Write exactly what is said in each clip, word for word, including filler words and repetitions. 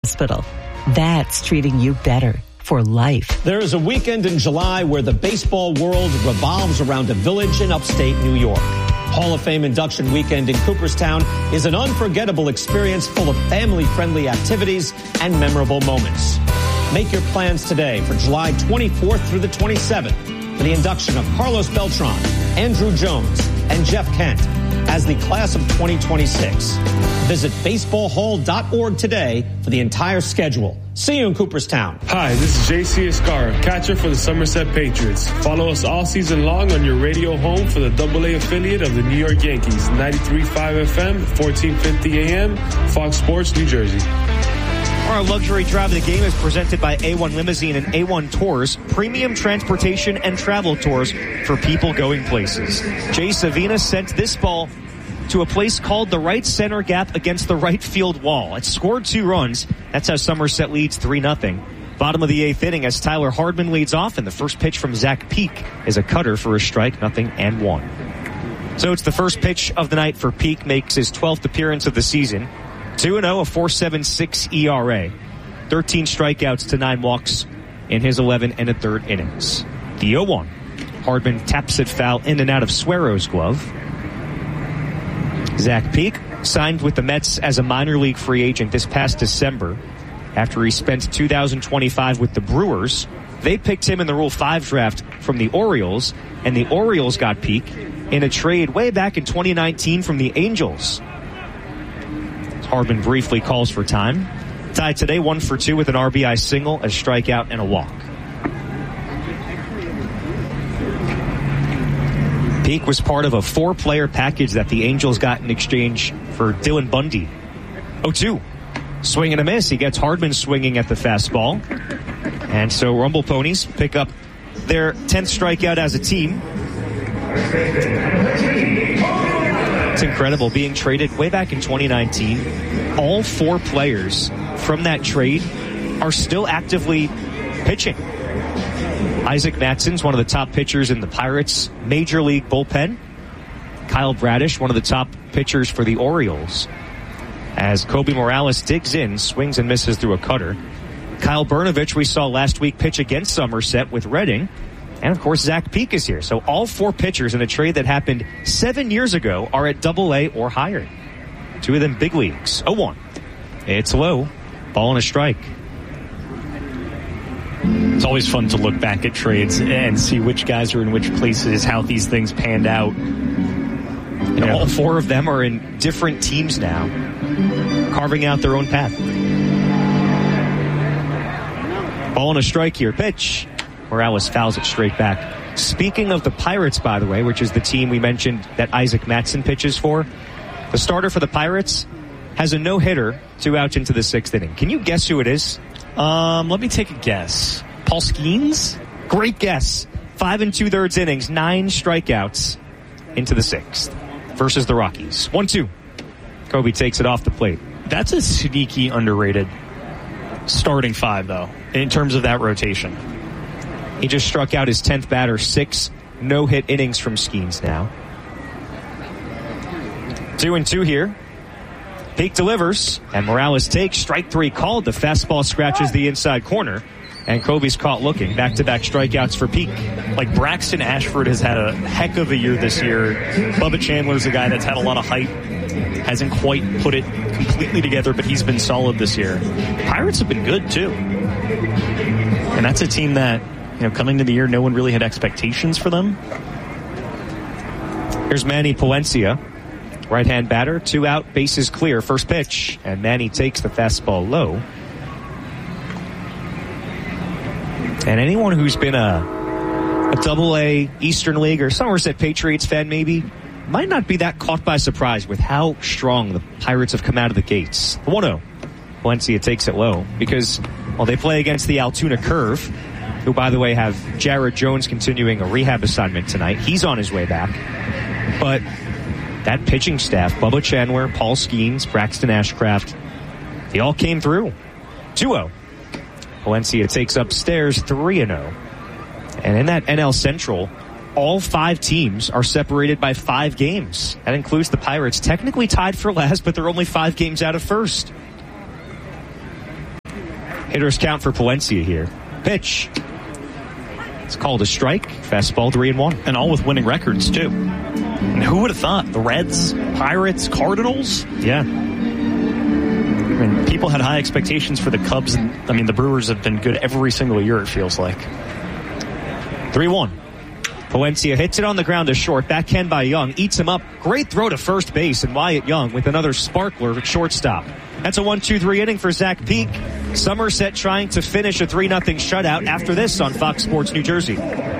Hospital. That's treating you better for life. There is a weekend in July where the baseball world revolves around a village in upstate New York. Hall of Fame induction weekend in Cooperstown is an unforgettable experience full of family-friendly activities and memorable moments. Make your plans today for July twenty-fourth through the twenty-seventh for the induction of Carlos Beltran, Andruw Jones, and Jeff Kent as the class of twenty twenty-six. Visit baseball hall dot org today for the entire schedule. See you in Cooperstown. Hi, this is J C Escara, catcher for the Somerset Patriots. Follow us all season long on your radio home for the double A affiliate of the New York Yankees, ninety-three point five F M, fourteen fifty A M, Fox Sports, New Jersey. Our luxury drive of the game is presented by A one Limousine and A one Tours, premium transportation and travel tours for people going places. Jay Savina sent this ball to a place called the right center gap against the right field wall. It scored two runs. That's how Somerset leads three nothing. Bottom of the eighth inning as Tyler Hardman leads off, and the first pitch from Zach Peak is a cutter for a strike, nothing and one. So it's the first pitch of the night for Peak, makes his twelfth appearance of the season. two and oh, a four point seven six E R A. thirteen strikeouts to nine walks in his eleven and a third innings. The oh one. Hardman taps it foul in and out of Suero's glove. Zach Peak signed with the Mets as a minor league free agent this past December after he spent two thousand twenty-five with the Brewers. They picked him in the Rule five draft from the Orioles, and the Orioles got Peak in a trade way back in twenty nineteen from the Angels. Hardman briefly calls for time. Tied today one for two with an R B I single, a strikeout, and a walk. Peak was part of a four-player package that the Angels got in exchange for Dylan Bundy. oh two. Swing and a miss. He gets Hardman swinging at the fastball. And so Rumble Ponies pick up their tenth strikeout as a team. It's incredible. Being traded way back in twenty nineteen, all four players from that trade are still actively pitching. Isaac Matson's one of the top pitchers in the Pirates' major league bullpen. Kyle Bradish, one of the top pitchers for the Orioles. As Kobe Morales digs in, swings and misses through a cutter. Kyle Brnovich, we saw last week pitch against Somerset with Reading. And, of course, Zach Peak is here. So all four pitchers in a trade that happened seven years ago are at double A or higher. Two of them big leagues. oh one. It's low. Ball and a strike. It's always fun to look back at trades and see which guys are in which places, how these things panned out. You know, all four of them are in different teams now, carving out their own path. Ball and a strike here. Pitch. Morales fouls it straight back. Speaking of the Pirates, by the way, which is the team we mentioned that Isaac Matson pitches for, the starter for the Pirates has a no-hitter two outs into the sixth inning. Can you guess who it is? Um, let me take a guess. Paul Skeens? Great guess. Five and two-thirds innings, nine strikeouts into the sixth versus the Rockies. one two. Kobe takes it off the plate. That's a sneaky underrated starting five, though, in terms of that rotation. He just struck out his tenth batter, six no-hit innings from Skeens now. Two and two here. Peak delivers, and Morales takes. Strike three called. The fastball scratches the inside corner, and Kobe's caught looking. Back-to-back strikeouts for Peak. Like, Braxton Ashford has had a heck of a year this year. Bubba Chandler's a guy that's had a lot of hype. Hasn't quite put it completely together, but he's been solid this year. Pirates have been good, too. And that's a team that, you know, coming to the year, no one really had expectations for them. Here's Manny Palencia. Right-hand batter, two out, bases clear, first pitch, and Manny takes the fastball low. And anyone who's been a, a double-A Eastern League or Somerset Patriots fan maybe might not be that caught by surprise with how strong the Pirates have come out of the gates. one oh. Valencia takes it low because, well, they play against the Altoona Curve, who, by the way, have Jared Jones continuing a rehab assignment tonight. He's on his way back. But that pitching staff, Bubba Chandler, Paul Skeens, Braxton Ashcraft, they all came through. two oh. Valencia takes upstairs three and oh. And in that N L Central, all five teams are separated by five games. That includes the Pirates, technically tied for last, but they're only five games out of first. Hitters count for Palencia here. Pitch. It's called a strike. Fastball three and one. And all with winning records, too. And who would have thought? The Reds, Pirates, Cardinals? Yeah. I mean, people had high expectations for the Cubs. And, I mean, the Brewers have been good every single year, it feels like. three one. Palencia hits it on the ground to short. Backhand by Young. Eats him up. Great throw to first base. And Wyatt Young with another sparkler at shortstop. That's a one two three inning for Zach Peak. Somerset trying to finish a three nothing shutout after this on Fox Sports New Jersey.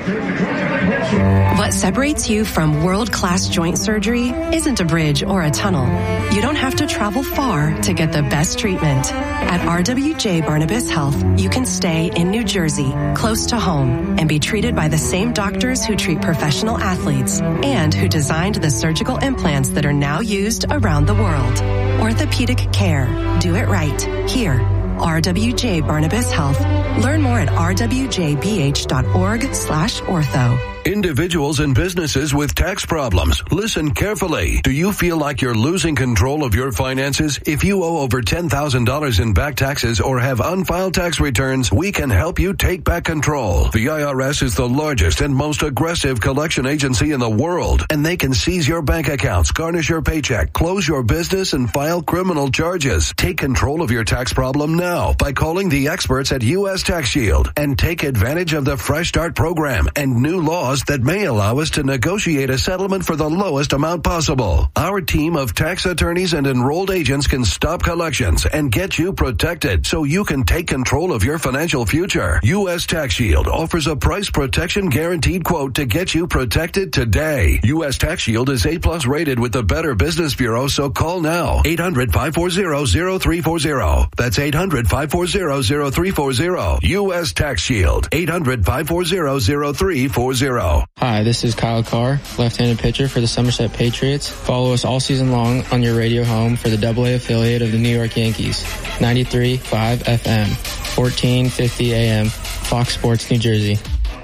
What separates you from world-class joint surgery isn't a bridge or a tunnel. You don't have to travel far to get the best treatment. At R W J Barnabas Health, you can stay in New Jersey, close to home, and be treated by the same doctors who treat professional athletes and who designed the surgical implants that are now used around the world. Orthopedic care. Do it right. Here. R W J Barnabas Health. Learn more at r w j b h dot org slash ortho. Individuals and businesses with tax problems, listen carefully. Do you feel like you're losing control of your finances? If you owe over ten thousand dollars in back taxes or have unfiled tax returns, we can help you take back control. The I R S is the largest and most aggressive collection agency in the world, and they can seize your bank accounts, garnish your paycheck, close your business, and file criminal charges. Take control of your tax problem now by calling the experts at U S Tax Shield and take advantage of the Fresh Start program and new laws that may allow us to negotiate a settlement for the lowest amount possible. Our team of tax attorneys and enrolled agents can stop collections and get you protected so you can take control of your financial future. U S Tax Shield offers a price protection guaranteed quote to get you protected today. U S Tax Shield is A plus rated with the Better Business Bureau, so call now. eight hundred, five four zero, zero three four zero. That's eight hundred, five four zero, zero three four zero. U S Tax Shield. eight hundred, five four zero, zero three four zero. Hi, this is Kyle Carr, left-handed pitcher for the Somerset Patriots. Follow us all season long on your radio home for the double A affiliate of the New York Yankees. ninety-three point five F M, fourteen fifty A M, Fox Sports New Jersey.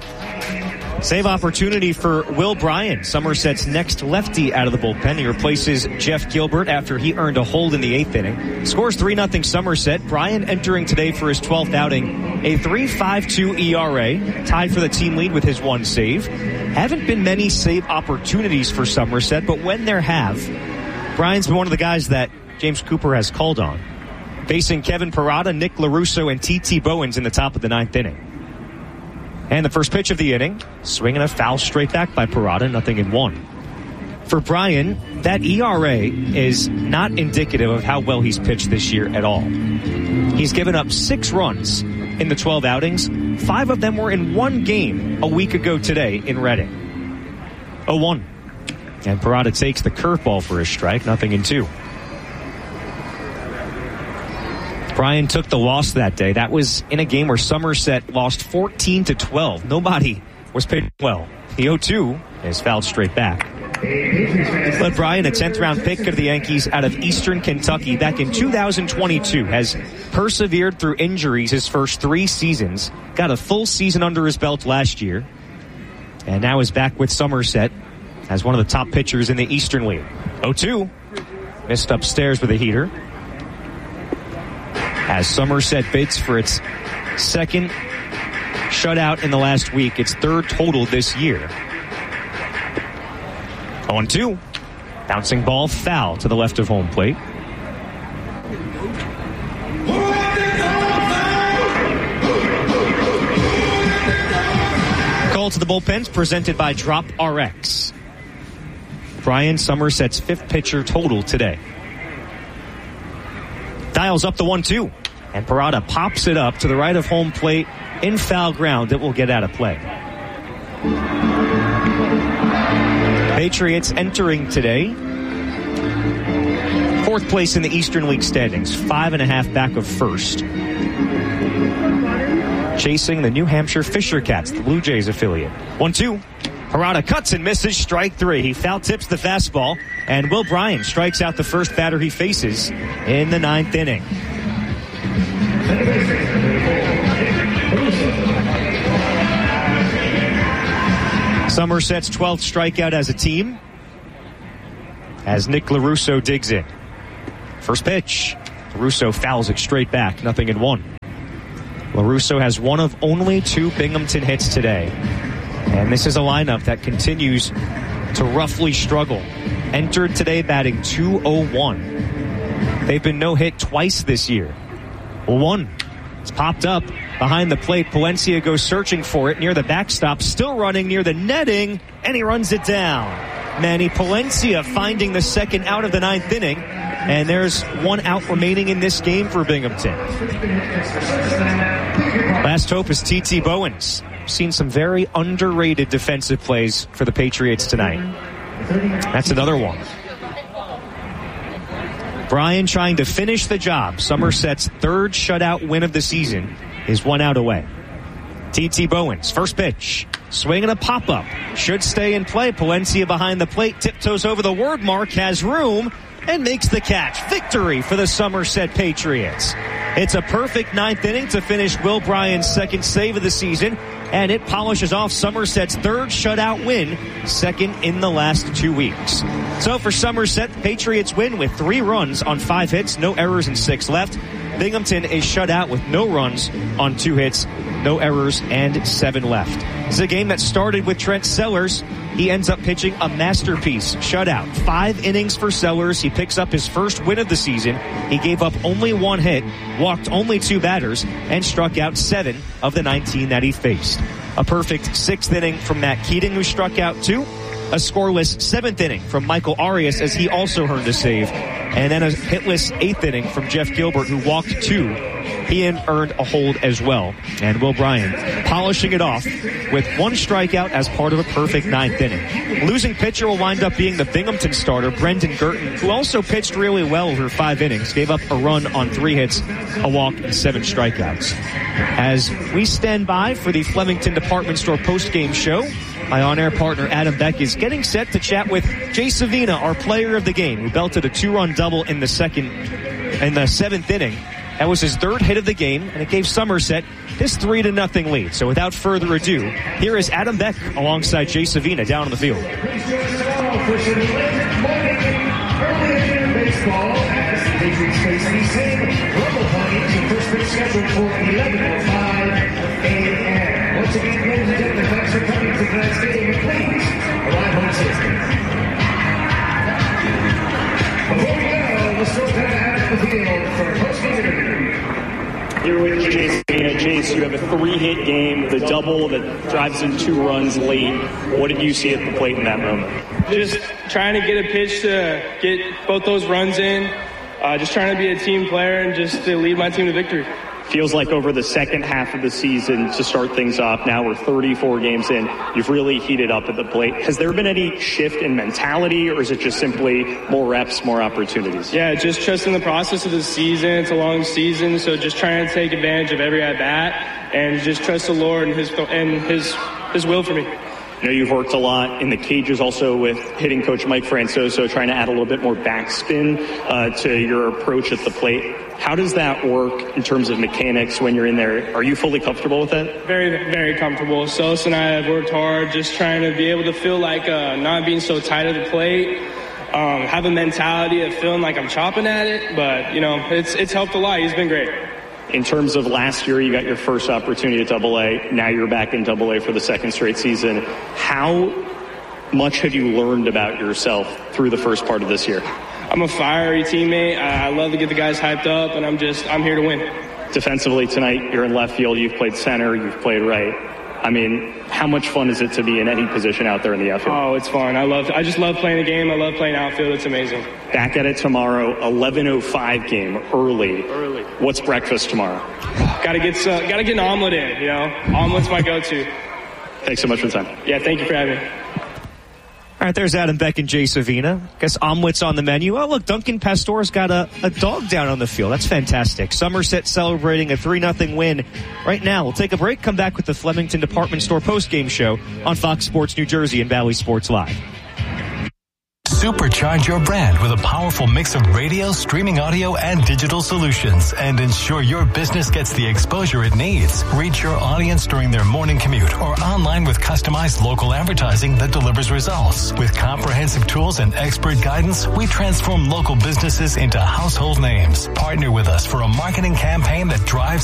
Save opportunity for Will Bryan, Somerset's next lefty out of the bullpen. He replaces Jeff Gilbert after he earned a hold in the eighth inning. Scores three nothing Somerset. Bryan entering today for his twelfth outing. A three point five two E R A, tied for the team lead with his one save. Haven't been many save opportunities for Somerset, but when there have, Bryan's been one of the guys that James Cooper has called on. Facing Kevin Parada, Nick LaRusso, and T T Bowens in the top of the ninth inning. And the first pitch of the inning, swinging a foul straight back by Parada, nothing in one. For Bryan, that E R A is not indicative of how well he's pitched this year at all. He's given up six runs in the twelve outings. Five of them were in one game a week ago today in Reading. oh one. And Parada takes the curveball for his strike, nothing in two. Bryan took the loss that day. That was in a game where Somerset lost fourteen to twelve. Nobody was pitching well. The oh two is fouled straight back. But Bryan, a tenth round pick of the Yankees out of Eastern Kentucky back in two thousand twenty-two, has persevered through injuries his first three seasons. Got a full season under his belt last year. And now is back with Somerset as one of the top pitchers in the Eastern League. oh two. Missed upstairs with a heater. As Somerset bids for its second shutout in the last week, its third total this year. oh two. Bouncing ball foul to the left of home plate. Call to the bullpens presented by Drop R X. Bryan, Somerset's fifth pitcher total today. Dials up the one two. And Parada pops it up to the right of home plate in foul ground that will get out of play. Patriots entering today fourth place in the Eastern League standings, five and a half back of first. Chasing the New Hampshire Fisher Cats, the Blue Jays affiliate. one two. Parada cuts and misses, strike three. He foul tips the fastball, and Will Bryan strikes out the first batter he faces in the ninth inning. Somerset's twelfth strikeout as a team as Nick LaRusso digs in. First pitch. LaRusso fouls it straight back, nothing in one. LaRusso has one of only two Binghamton hits today. And this is a lineup that continues to roughly struggle. Entered today batting two oh one. They've been no-hit twice this year. One. It's popped up behind the plate. Palencia goes searching for it near the backstop. Still running near the netting, and he runs it down. Manny Palencia finding the second out of the ninth inning. And there's one out remaining in this game for Binghamton. Last hope is T T Bowens. Seen some very underrated defensive plays for the Patriots tonight. That's another one. Bryan trying to finish the job. Somerset's third shutout win of the season is one out away. T T Bowens, first pitch. Swinging a pop-up. Should stay in play. Palencia behind the plate. Tiptoes over the word mark. Has room. And makes the catch. Victory for the Somerset Patriots. It's a perfect ninth inning to finish Will Bryan's second save of the season. And it polishes off Somerset's third shutout win, second in the last two weeks. So for Somerset, the Patriots win with three runs on five hits, no errors and six left. Binghamton is shut out with no runs on two hits, no errors, and seven left. This is a game that started with Trent Sellers. He ends up pitching a masterpiece shutout. Five innings for Sellers. He picks up his first win of the season. He gave up only one hit, walked only two batters, and struck out seven of the nineteen that he faced. A perfect sixth inning from Matt Keating, who struck out two. A scoreless seventh inning from Michael Arias, as he also earned a save. And then a hitless eighth inning from Jeff Gilbert, who walked two. He earned a hold as well. And Will Bryan polishing it off with one strikeout as part of a perfect ninth inning. Losing pitcher will wind up being the Binghamton starter, Brendan Girton, who also pitched really well over five innings. Gave up a run on three hits, a walk, and seven strikeouts. As we stand by for the Flemington Department Store post-game show, my on-air partner Adam Beck is getting set to chat with Jay Savina, our player of the game, who belted a two-run double in the second, in the seventh inning. That was his third hit of the game, and it gave Somerset his three to nothing lead. So without further ado, here is Adam Beck alongside Jay Savina down on the field. Once again, ladies and gentlemen, thanks for coming to tonight's game. Please arrive home safely. Before we go, let's throw it out of the field for a post-game interview. Here with Jace. Jace, you have a three-hit game, the double that drives in two runs late. What did you see at the plate in that moment? Just trying to get a pitch to get both those runs in. Uh, just trying to be a team player and just to lead my team to victory. Feels like over the second half of the season to start things off, now we're thirty-four games in, you've really heated up at the plate. Has there been any shift in mentality, or is it just simply more reps, more opportunities? Yeah, just trusting the process of the season. It's a long season, so just trying to take advantage of every at-bat and just trust the Lord and his and his his will for me. I know you've worked a lot in the cages also with hitting coach Mike Francoso, trying to add a little bit more backspin uh, to your approach at the plate. How does that work in terms of mechanics when you're in there? Are you fully comfortable with that? Very, very comfortable. Sos and I have worked hard just trying to be able to feel like uh, not being so tight at the plate, um, have a mentality of feeling like I'm chopping at it. But, you know, it's it's helped a lot. He's been great. In terms of last year, you got your first opportunity at Double A. Now you're back in Double A for the second straight season. How much have you learned about yourself through the first part of this year? I'm a fiery teammate. I love to get the guys hyped up, and I'm just I'm here to win. Defensively tonight, you're in left field. You've played center. You've played right. I mean, how much fun is it to be in any position out there in the outfield? Oh, it's fun. I love. I just love playing the game. I love playing outfield. It's amazing. Back at it tomorrow, eleven oh five game, early. Early. What's breakfast tomorrow? Gotta get some, gotta get an omelet in, you know? Omelet's my go-to. Thanks so much for the time. Yeah, thank you for having me. All right, there's Adam Beck and Jay Savina. Guess omelets on the menu. Oh, look, Duncan Pastor's got a, a dog down on the field. That's fantastic. Somerset celebrating a three nothing win right now. We'll take a break, come back with the Flemington Department Store postgame show on Fox Sports New Jersey and Valley Sports Live. Supercharge your brand with a powerful mix of radio, streaming audio, and digital solutions, and ensure your business gets the exposure it needs. Reach your audience during their morning commute or online with customized local advertising that delivers results. With comprehensive tools and expert guidance, we transform local businesses into household names. Partner with us for a marketing campaign that drives success.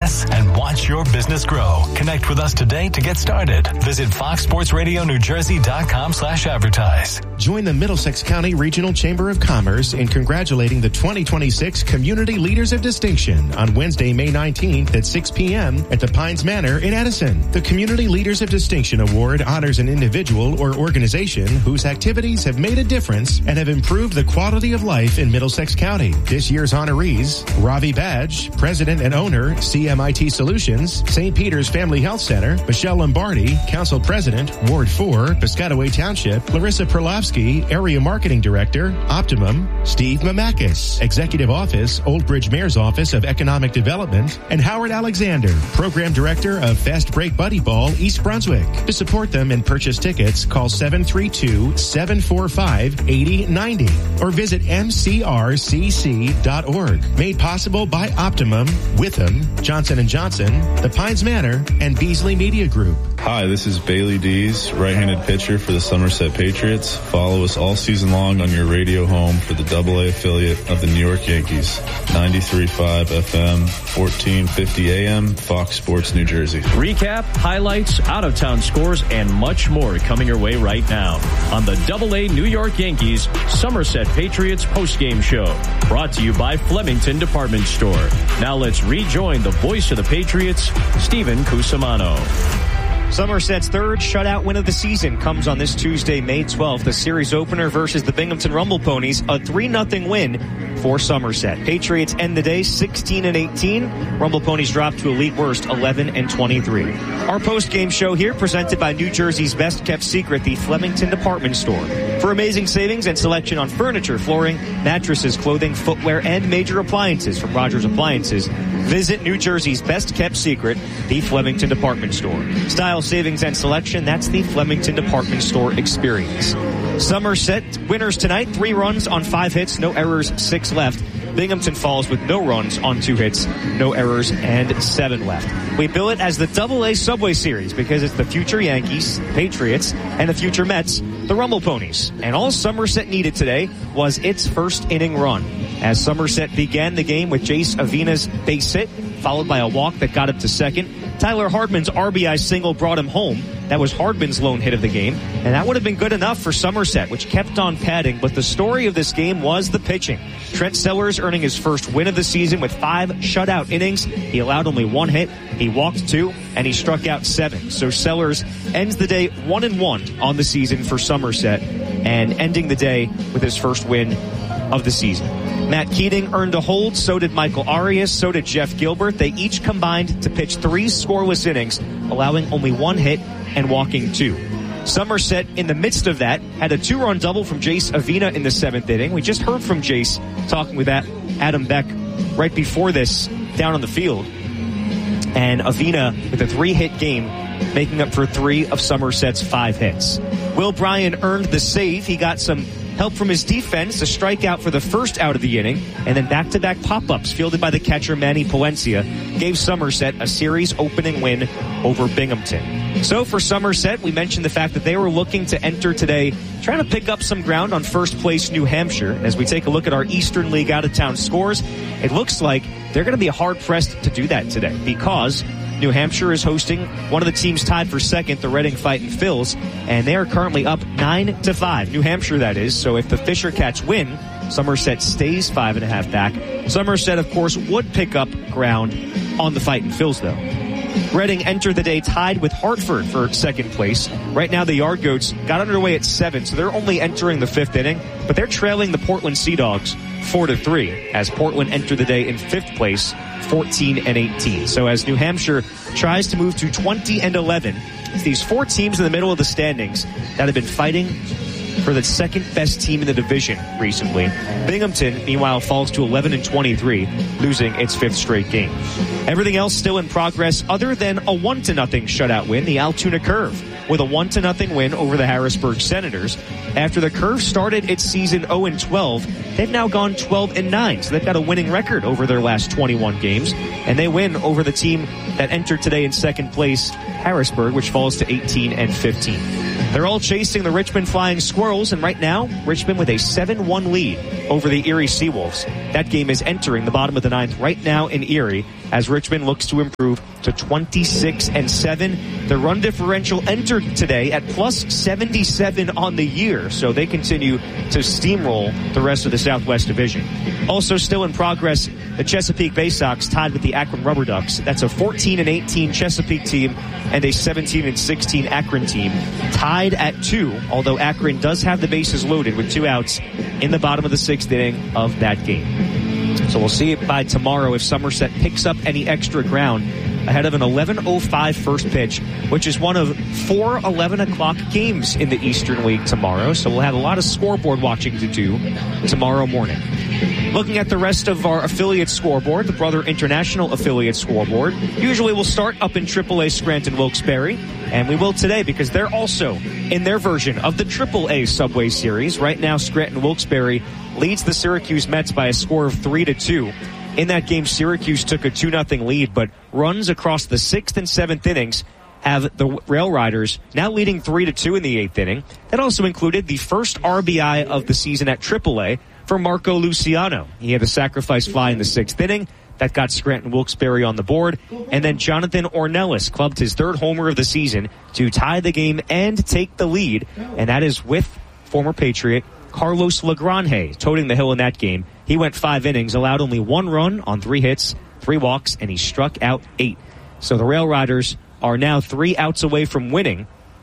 success and watch your business grow. Connect with us today to get started. Visit fox sports radio new jersey dot com slash advertise. Join the Middlesex County Regional Chamber of Commerce in congratulating the twenty twenty-six Community Leaders of Distinction on Wednesday, May nineteenth at six p.m. at the Pines Manor in Edison. The Community Leaders of Distinction Award honors an individual or organization whose activities have made a difference and have improved the quality of life in Middlesex County. This year's honorees: Ravi Badge, President and Owner, C M I T Solutions, Saint Peter's Family Health Center; Michelle Lombardi, Council President, Ward four, Piscataway Township; Larissa Perlovsky, Area Marketing Director, Optimum; Steve Mamakis, Executive Office, Old Bridge Mayor's Office of Economic Development; and Howard Alexander, Program Director of Fast Break Buddy Ball, East Brunswick. To support them and purchase tickets, call seven three two, seven four five, eight zero nine zero or visit m c r c c dot org. Made possible by Optimum, Witham, Johnson and Johnson, the Pines Manor, and Beasley Media Group. Hi, this is Bailey Dees, right-handed pitcher for the Somerset Patriots. Follow us all season long on your radio home for the double A affiliate of the New York Yankees. ninety-three point five F M, fourteen fifty A M, Fox Sports New Jersey. Recap, highlights, out-of-town scores, and much more coming your way right now on the double A New York Yankees Somerset Patriots postgame show. Brought to you by Flemington Department Store. Now let's rejoin the voice of the Patriots, Stephen Cusimano. Somerset's third shutout win of the season comes on this Tuesday, May twelfth. The series opener versus the Binghamton Rumble Ponies, a three nothing win for Somerset. Patriots end the day sixteen and eighteen. Rumble Ponies drop to a league worst eleven and twenty-three. Our post-game show here presented by New Jersey's best kept secret, the Flemington Department Store. For amazing savings and selection on furniture, flooring, mattresses, clothing, footwear, and major appliances from Rogers Appliances, visit New Jersey's best kept secret, the Flemington Department Store. Style, savings, and selection, that's the Flemington Department Store experience. Somerset winners tonight, three runs on five hits, no errors, six left. Binghamton falls with no runs on two hits, no errors, and seven left. We bill it as the double A Subway Series because it's the future Yankees, Patriots, and the future Mets, the Rumble Ponies. And all Somerset needed today was its first inning run, as Somerset began the game with Jace Avina's base hit, followed by a walk that got up to second. Tyler Hardman's R B I single brought him home. That was Hardman's lone hit of the game, and that would have been good enough for Somerset, which kept on padding. But the story of this game was the pitching. Trent Sellers earning his first win of the season with five shutout innings. He allowed only one hit, he walked two, and he struck out seven. So Sellers ends the day one and one on the season for Somerset, and ending the day with his first win of the season. Matt Keating earned a hold, so did Michael Arias, so did Jeff Gilbert. They each combined to pitch three scoreless innings, allowing only one hit and walking two. Somerset, in the midst of that, had a two-run double from Jace Avina in the seventh inning. We just heard from Jace talking with Adam Beck right before this down on the field. And Avina with a three-hit game, making up for three of Somerset's five hits. Will Bryan earned the save. He got some help from his defense, a strikeout for the first out of the inning, and then back-to-back pop-ups fielded by the catcher Manny Palencia gave Somerset a series opening win over Binghamton. So for Somerset, we mentioned the fact that they were looking to enter today, trying to pick up some ground on first place New Hampshire. As we take a look at our Eastern League out-of-town scores, it looks like they're going to be hard-pressed to do that today because New Hampshire is hosting one of the teams tied for second, the Reading Fightin' Phils, and they are currently up nine to five. New Hampshire, that is. So if the Fisher Cats win, Somerset stays five and a half back. Somerset, of course, would pick up ground on the Fightin' Phils, though. Reading entered the day tied with Hartford for second place. Right now, the Yard Goats got underway at seven, so they're only entering the fifth inning, but they're trailing the Portland Sea Dogs four to three as Portland entered the day in fifth place, fourteen and eighteen. So as New Hampshire tries to move to twenty and eleven, it's these four teams in the middle of the standings that have been fighting for the second best team in the division recently. Binghamton, meanwhile, falls to eleven and twenty-three, losing its fifth straight game. Everything else still in progress other than a one to nothing shutout win, the Altoona Curve, with a one to nothing win over the Harrisburg Senators. After the Curve started its season oh and twelve, they've now gone twelve and nine, so they've got a winning record over their last twenty-one games, and they win over the team that entered today in second place, Harrisburg, which falls to eighteen and fifteen. They're all chasing the Richmond Flying Squirrels, and right now, Richmond with a seven one lead over the Erie Seawolves. That game is entering the bottom of the ninth right now in Erie as Richmond looks to improve to twenty-six and seven. The run differential entered today at plus seventy-seven on the year, so they continue to steamroll the rest of the Southwest Division. Also still in progress, the Chesapeake Bay Sox tied with the Akron Rubber Ducks. That's a fourteen and eighteen Chesapeake team and a seventeen and sixteen Akron team tied at two, although Akron does have the bases loaded with two outs in the bottom of the sixth inning of that game. So we'll see it by tomorrow if Somerset picks up any extra ground ahead of an eleven oh five first pitch, which is one of four eleven o'clock games in the Eastern League tomorrow. So we'll have a lot of scoreboard watching to do tomorrow morning. Looking at the rest of our affiliate scoreboard, the Brother International affiliate scoreboard, usually we'll start up in triple A Scranton Wilkes-Barre, and we will today because they're also in their version of the triple A Subway Series. Right now, Scranton Wilkes-Barre leads the Syracuse Mets by a score of three to two. In that game, Syracuse took a two nothing lead, but runs across the sixth and seventh innings have the Rail Riders now leading three to two in the eighth inning. That also included the first R B I of the season at triple A for Marco Luciano. He had a sacrifice fly in the sixth inning. That got Scranton Wilkes-Barre on the board. And then Jonathan Ornelas clubbed his third homer of the season to tie the game and take the lead. And that is with former Patriot Carlos Lagrange toting the hill in that game. He went five innings, allowed only one run on three hits, three walks, and he struck out eight. So the Rail Riders are now three outs away from winning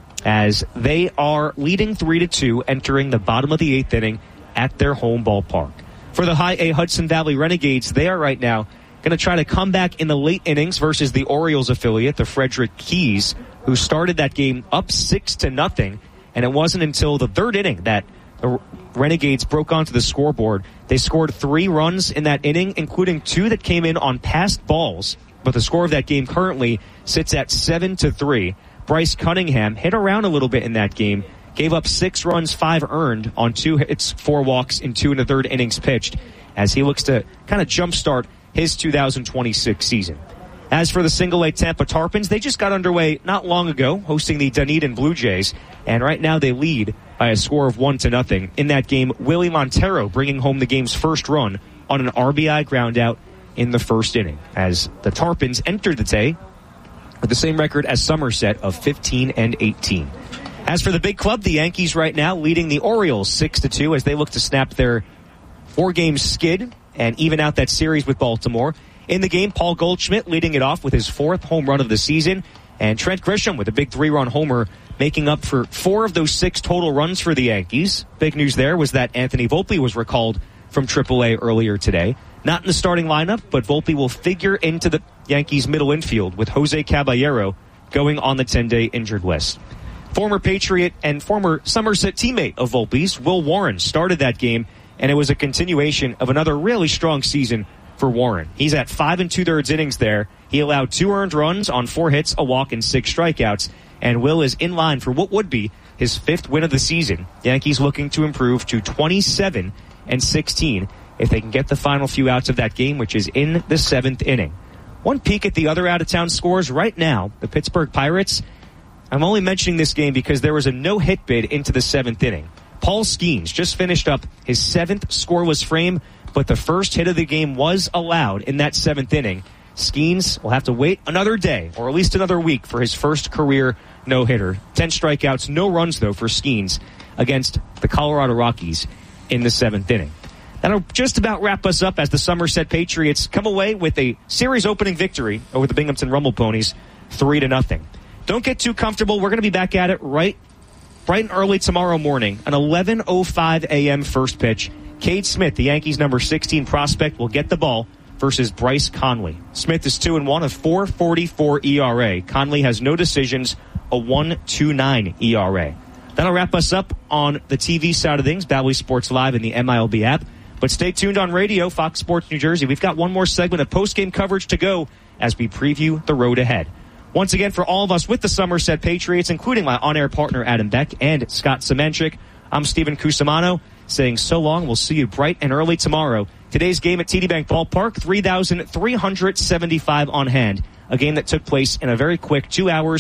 as they are leading three to two entering the bottom of the eighth inning at their home ballpark. For the High A Hudson Valley Renegades, they are right now going to try to come back in the late innings versus the Orioles affiliate, the Frederick Keys, who started that game up six to nothing. And it wasn't until the third inning that the Renegades broke onto the scoreboard. They scored three runs in that inning, including two that came in on passed balls. But the score of that game currently sits at seven to three. Bryce Cunningham hit around a little bit in that game, gave up six runs, five earned on two hits, four walks in two and a third innings pitched as he looks to kind of jumpstart his two thousand twenty-six season. As for the single A Tampa Tarpons, they just got underway not long ago, hosting the Dunedin Blue Jays, and right now they lead by a score of one to nothing. In that game, Willie Montero bringing home the game's first run on an R B I ground out in the first inning, as the Tarpons entered the day with the same record as Somerset of fifteen and eighteen. As for the big club, the Yankees right now leading the Orioles six to two as they look to snap their four-game skid and even out that series with Baltimore. In the game, Paul Goldschmidt leading it off with his fourth home run of the season, and Trent Grisham with a big three-run homer making up for four of those six total runs for the Yankees. Big news there was that Anthony Volpe was recalled from triple A earlier today. Not in the starting lineup, but Volpe will figure into the Yankees' middle infield with Jose Caballero going on the ten-day injured list. Former Patriot and former Somerset teammate of Volpe's, Will Warren, started that game, and it was a continuation of another really strong season for Warren. He's at five and two-thirds innings there. He allowed two earned runs on four hits, a walk, and six strikeouts, and Will is in line for what would be his fifth win of the season. Yankees looking to improve to twenty-seven and sixteen if they can get the final few outs of that game, which is in the seventh inning. One peek at the other out-of-town scores right now. The Pittsburgh Pirates, I'm only mentioning this game because there was a no-hit bid into the seventh inning. Paul Skeens just finished up his seventh scoreless frame, but the first hit of the game was allowed in that seventh inning. Skeens will have to wait another day, or at least another week, for his first career no-hitter. Ten strikeouts, no runs, though, for Skeens against the Colorado Rockies in the seventh inning. That'll just about wrap us up as the Somerset Patriots come away with a series opening victory over the Binghamton Rumble Ponies, three to nothing. Don't get too comfortable. We're going to be back at it right, bright and early tomorrow morning, an eleven oh five a.m. first pitch. Cade Smith, the Yankees' number sixteen prospect, will get the ball versus Bryce Conley. Smith is two and one, a four forty-four E R A. Conley has no decisions, a one twenty-nine E R A. That'll wrap us up on the T V side of things, Bally Sports Live and the M I L B app. But stay tuned on radio, Fox Sports New Jersey. We've got one more segment of post-game coverage to go as we preview the road ahead. Once again, for all of us with the Somerset Patriots, including my on-air partner Adam Beck and Scott Semenchik, I'm Stephen Cusimano saying so long. We'll see you bright and early tomorrow. Today's game at T D Bank Ballpark, three thousand three hundred seventy-five on hand. A game that took place in a very quick two hours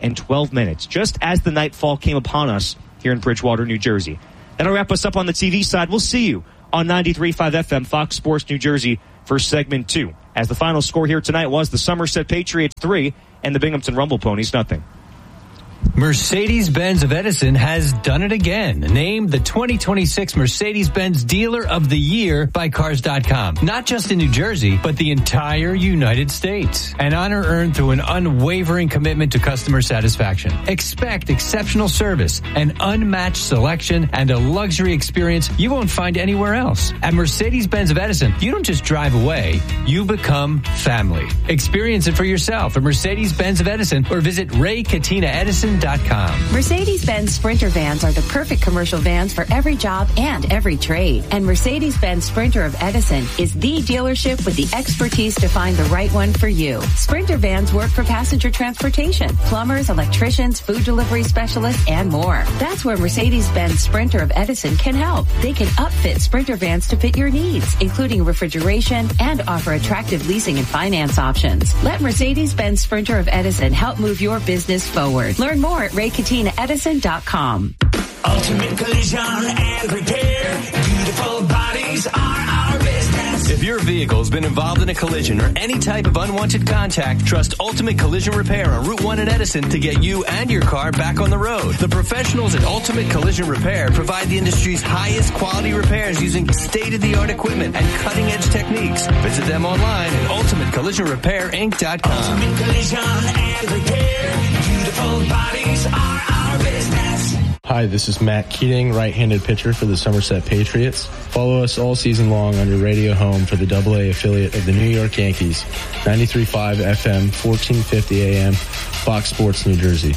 and twelve minutes, just as the nightfall came upon us here in Bridgewater, New Jersey. That'll wrap us up on the T V side. We'll see you on ninety-three point five F M, Fox Sports New Jersey, for segment two. As the final score here tonight was the Somerset Patriots three and the Binghamton Rumble Ponies nothing. Mercedes-Benz of Edison has done it again. Named the twenty twenty-six Mercedes-Benz Dealer of the Year by Cars dot com. Not just in New Jersey, but the entire United States. An honor earned through an unwavering commitment to customer satisfaction. Expect exceptional service, an unmatched selection, and a luxury experience you won't find anywhere else. At Mercedes-Benz of Edison, you don't just drive away, you become family. Experience it for yourself at Mercedes-Benz of Edison or visit Ray Katina Edison dot com. Mercedes-Benz Sprinter vans are the perfect commercial vans for every job and every trade. And Mercedes-Benz Sprinter of Edison is the dealership with the expertise to find the right one for you. Sprinter vans work for passenger transportation, plumbers, electricians, food delivery specialists, and more. That's where Mercedes-Benz Sprinter of Edison can help. They can upfit Sprinter vans to fit your needs, including refrigeration, and offer attractive leasing and finance options. Let Mercedes-Benz Sprinter of Edison help move your business forward. Learn more at Ray Katina Edison dot com. Ultimate Collision and Repair. Beautiful bodies are our business. If your vehicle's been involved in a collision or any type of unwanted contact, trust Ultimate Collision Repair on Route one in Edison to get you and your car back on the road. The professionals at Ultimate Collision Repair provide the industry's highest quality repairs using state-of-the-art equipment and cutting-edge techniques. Visit them online at ultimate collision repair inc dot com. Ultimate Collision and Repair. Beautiful bodies are our business. Hi, this is Matt Keating, right-handed pitcher for the Somerset Patriots. Follow us all season long on your radio home for the double A affiliate of the New York Yankees, ninety-three point five F M, fourteen fifty A M, Fox Sports New Jersey.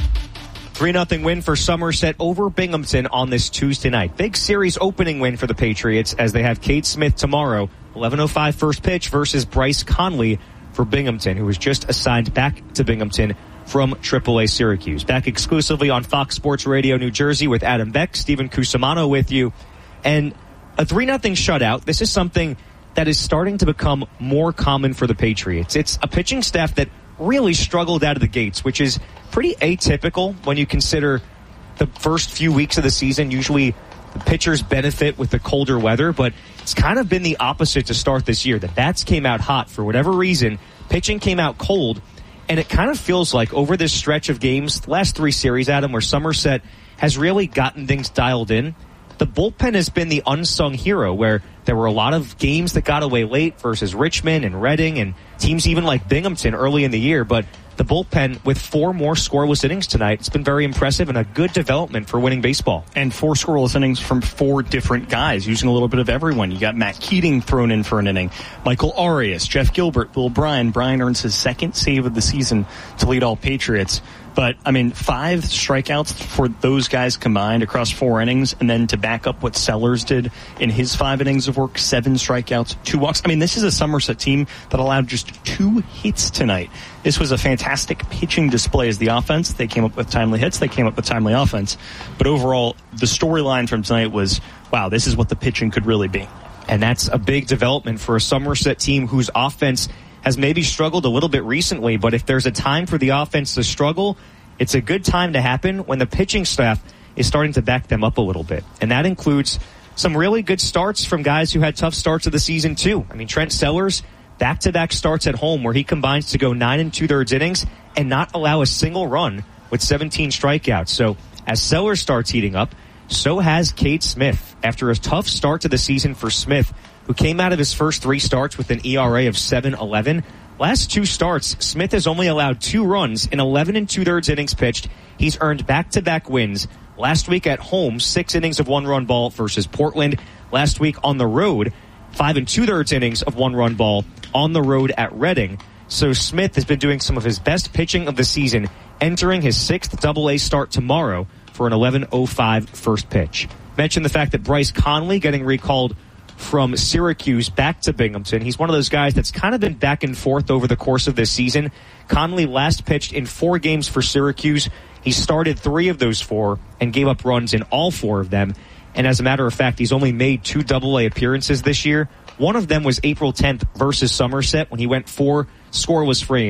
three nothing win for Somerset over Binghamton on this Tuesday night. Big series opening win for the Patriots as they have Cade Smith tomorrow, eleven oh five first pitch versus Bryce Conley for Binghamton, who was just assigned back to Binghamton from triple A Syracuse. Back exclusively on Fox Sports Radio New Jersey with Adam Beck, Stephen Cusimano with you. And a three nothing shutout, this is something that is starting to become more common for the Patriots. It's a pitching staff that really struggled out of the gates, which is pretty atypical when you consider the first few weeks of the season. Usually the pitchers benefit with the colder weather, but it's kind of been the opposite to start this year. The bats came out hot for whatever reason. Pitching came out cold. And it kind of feels like over this stretch of games, the last three series, Adam, where Somerset has really gotten things dialed in, the bullpen has been the unsung hero, where there were a lot of games that got away late versus Richmond and Reading and teams even like Binghamton early in the year. But the bullpen, with four more scoreless innings tonight, it's been very impressive and a good development for winning baseball. And four scoreless innings from four different guys, using a little bit of everyone. You got Matt Keating thrown in for an inning, Michael Arias, Jeff Gilbert, Bill Bryan. Bryan earns his second save of the season to lead all Patriots. But, I mean, five strikeouts for those guys combined across four innings, and then to back up what Sellers did in his five innings of work, seven strikeouts, two walks. I mean, this is a Somerset team that allowed just two hits tonight. This was a fantastic pitching display as the offense. They came up with timely hits. They came up with timely offense. But overall, the storyline from tonight was, wow, this is what the pitching could really be. And that's a big development for a Somerset team whose offense has maybe struggled a little bit recently, but if there's a time for the offense to struggle, it's a good time to happen when the pitching staff is starting to back them up a little bit. And that includes some really good starts from guys who had tough starts of the season too. I mean, Trent Sellers, back-to-back starts at home where he combines to go nine and two-thirds innings and not allow a single run with seventeen strikeouts. So as Sellers starts heating up, so has Cade Smith. After a tough start to the season for Smith, who came out of his first three starts with an E R A of seven eleven. Last two starts, Smith has only allowed two runs in eleven and two-thirds innings pitched. He's earned back-to-back wins. Last week at home, six innings of one-run ball versus Portland. Last week on the road, five and two-thirds innings of one-run ball on the road at Reading. So Smith has been doing some of his best pitching of the season, entering his sixth double A start tomorrow for an eleven oh five first pitch. Mentioned the fact that Bryce Conley getting recalled from Syracuse back to Binghamton. He's one of those guys that's kind of been back and forth over the course of this season. Conley last pitched in four games for Syracuse. He started three of those four and gave up runs in all four of them. And as a matter of fact, he's only made two double A appearances this year. One of them was April tenth versus Somerset when he went four scoreless frames.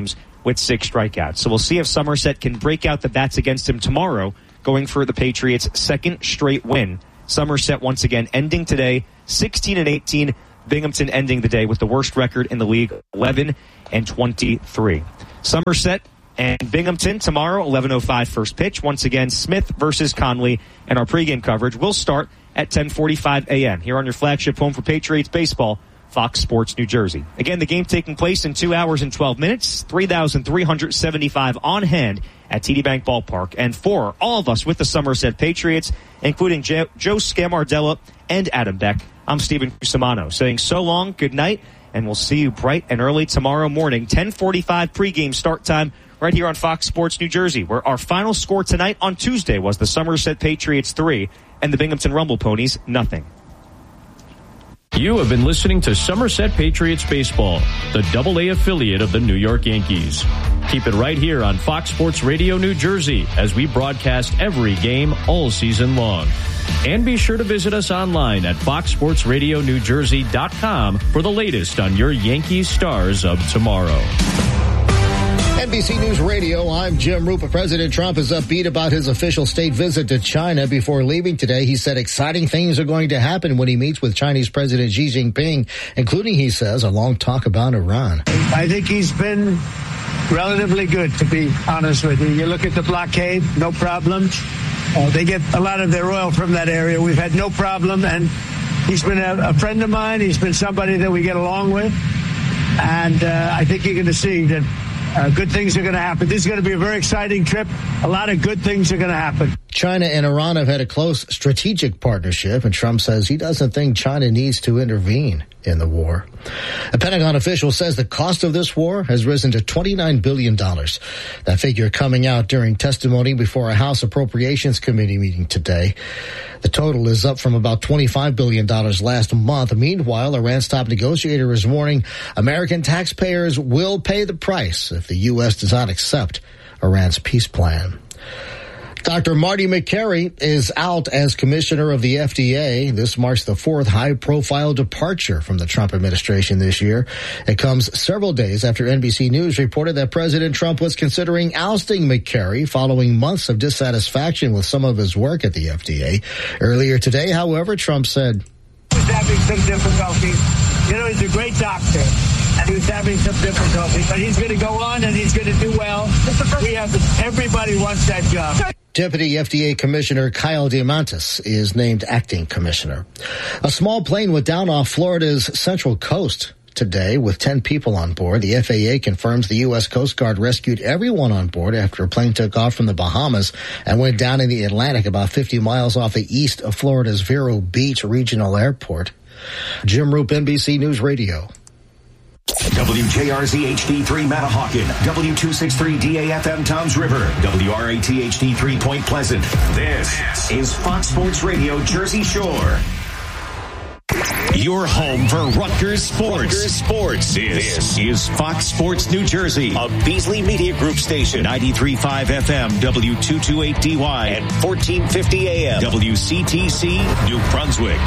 with six strikeouts. So we'll see if Somerset can break out the bats against him tomorrow, going for the Patriots' second straight win. Somerset once again ending today sixteen and eighteen. Binghamton ending the day with the worst record in the league, eleven and twenty-three. Somerset and Binghamton tomorrow, eleven oh five first pitch. Once again, Smith versus Conley, and our pregame coverage will start at ten forty-five a.m. here on your flagship home for Patriots baseball, Fox Sports New Jersey. Again, the game taking place in two hours and twelve minutes, three thousand three hundred seventy-five on hand at T D Bank Ballpark. And for all of us with the Somerset Patriots, including Joe, Joe Scamardella and Adam Beck, I'm Stephen Cusimano saying so long, good night, and we'll see you bright and early tomorrow morning, ten forty-five pregame start time right here on Fox Sports New Jersey, where our final score tonight on Tuesday was the Somerset Patriots three and the Binghamton Rumble Ponies nothing. You have been listening to Somerset Patriots Baseball, the double A affiliate of the New York Yankees. Keep it right here on Fox Sports Radio New Jersey as we broadcast every game all season long. And be sure to visit us online at fox sports radio new jersey dot com for the latest on your Yankees stars of tomorrow. N B C News Radio, I'm Jim Rupa. President Trump is upbeat about his official state visit to China. Before leaving today, he said exciting things are going to happen when he meets with Chinese President Xi Jinping, including, he says, a long talk about Iran. I think he's been relatively good, to be honest with you. You look at the blockade, no problems. Uh, they get a lot of their oil from that area. We've had no problem, and he's been a, a friend of mine. He's been somebody that we get along with, and uh, I think you're going to see that Uh, good things are going to happen. This is going to be a very exciting trip. A lot of good things are going to happen. China and Iran have had a close strategic partnership, and Trump says he doesn't think China needs to intervene in the war. A Pentagon official says the cost of this war has risen to twenty-nine billion dollars. That figure coming out during testimony before a House Appropriations Committee meeting today. The total is up from about twenty-five billion dollars last month. Meanwhile, Iran's top negotiator is warning American taxpayers will pay the price if the U S does not accept Iran's peace plan. Doctor Marty Makary is out as commissioner of the F D A. This marks the fourth high-profile departure from the Trump administration this year. It comes several days after N B C News reported that President Trump was considering ousting Makary following months of dissatisfaction with some of his work at the F D A. Earlier today, however, Trump said, He was having some difficulty. You know, he's a great doctor, and he was having some difficulty, but he's going to go on and he's going to do well. We have everybody wants that job. Deputy F D A Commissioner Kyle Diamantis is named acting commissioner. A small plane went down off Florida's central coast today with ten people on board. The F A A confirms the U S Coast Guard rescued everyone on board after a plane took off from the Bahamas and went down in the Atlantic about fifty miles off the east of Florida's Vero Beach Regional Airport. Jim Roop, N B C News Radio. W J R Z H D three Matahawkin, W two sixty-three D A F M Toms River, W R A T H D three Point Pleasant. This is Fox Sports Radio Jersey Shore. Your home for Rutgers Sports. Rutgers Sports. This, this is Fox Sports New Jersey, a Beasley Media Group station, ninety-three point five F M, W two twenty-eight D Y, and fourteen fifty A M, W C T C, New Brunswick.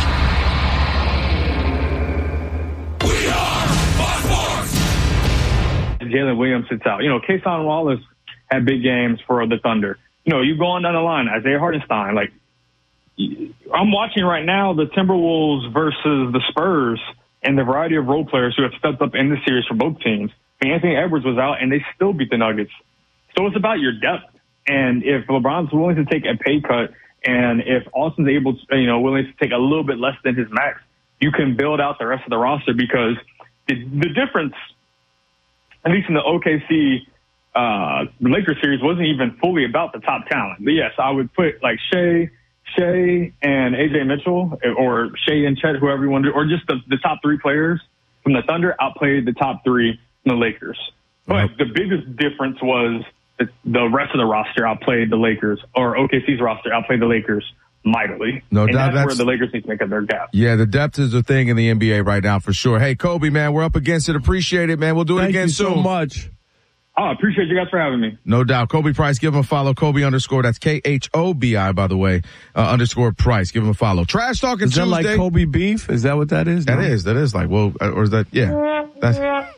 Jalen Williams sits out. You know, Kason Wallace had big games for the Thunder. You know, you go on down the line, Isaiah Hartenstein. Like, I'm watching right now the Timberwolves versus the Spurs and the variety of role players who have stepped up in the series for both teams. I mean, Anthony Edwards was out, and they still beat the Nuggets. So it's about your depth. And if LeBron's willing to take a pay cut, and if Austin's able to, you know, willing to take a little bit less than his max, you can build out the rest of the roster because the, the difference – at least in the O K C uh, Lakers series, wasn't even fully about the top talent. But yes, I would put like Shea, Shea and A J Mitchell, or Shea and Chet, whoever you want to, or just the, the top three players from the Thunder outplayed the top three from the Lakers. But the biggest difference was that the rest of the roster outplayed the Lakers, or O K C's roster outplayed the Lakers mightily. No and doubt. That's, that's where the Lakers need to make up their gap. Yeah, the depth is a thing in the N B A right now for sure. Hey, Kobe, man, we're up against it. Appreciate it, man. We'll do it Thank again you soon. so much. Oh, I appreciate you guys for having me. No doubt. Kobe Price, give him a follow. Kobe underscore, that's K H O B I, by the way, uh, underscore Price. Give him a follow. Trash Talking Tuesday. Tuesday. Is that like Kobe beef? Is that what that is? That no? is. That is like, well, or is that, yeah. That's,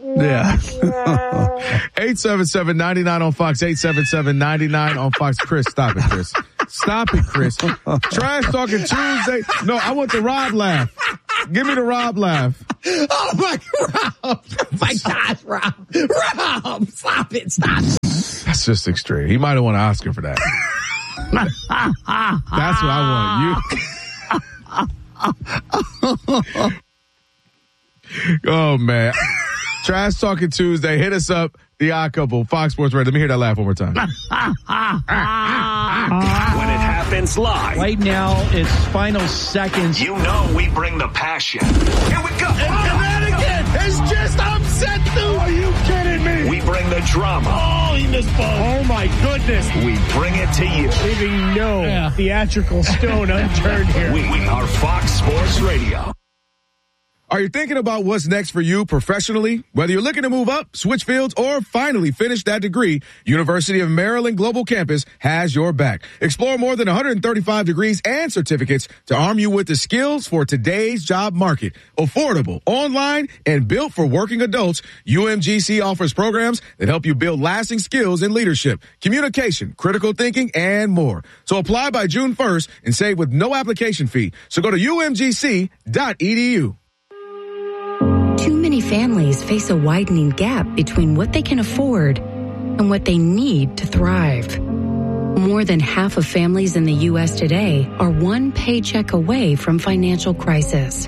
yeah. eight seven seven, nine nine on Fox, eight seven seven, nine nine on Fox. Chris, stop it, Chris. Stop it, Chris. Trash Talking Tuesday. No, I want the Rob laugh. Give me the Rob laugh. Oh my God, Rob. Oh my gosh, Rob. Rob, stop it, stop it. That's just extreme. He might have won an Oscar for that. That's what I want. You. Oh, man. Trash Talking Tuesday. Hit us up. The Odd Couple, Fox Sports Radio. Let me hear that laugh one more time. When it happens live. Right now, it's final seconds. You know we bring the passion. Here we go. And, and that again is just upset, dude. Are you kidding me? We bring the drama. Oh, he missed ball. Oh, my goodness. We bring it to you. Leaving no yeah. theatrical stone unturned here. We are Fox Sports Radio. Are you thinking about what's next for you professionally? Whether you're looking to move up, switch fields, or finally finish that degree, University of Maryland Global Campus has your back. Explore more than one hundred thirty-five degrees and certificates to arm you with the skills for today's job market. Affordable, online, and built for working adults, U M G C offers programs that help you build lasting skills in leadership, communication, critical thinking, and more. So apply by June first and save with no application fee. So go to U M G C dot E D U. Too many families face a widening gap between what they can afford and what they need to thrive. More than half of families in the U S today are one paycheck away from financial crisis.